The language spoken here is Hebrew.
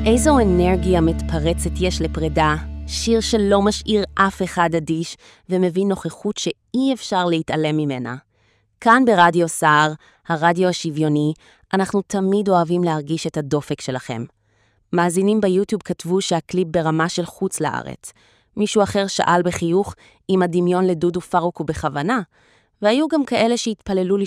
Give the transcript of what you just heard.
איזו אנרגיה מתפרצת יש לפרידה, שיר שלא משאיר אף אחד אדיש ומביא נוכחות שאי אפשר להתעלם ממנה. כאן ברדיו סער, הרדיו השוויוני, אנחנו תמיד אוהבים להרגיש את הדופק שלכם. מאזינים ביוטיוב כתבו שהקליפ ברמה של חוץ לארץ. מישהו אחר שאל בחיוך אם הדמיון לדודו פרוק הוא בכוונה, והיו גם כאלה שהתפללו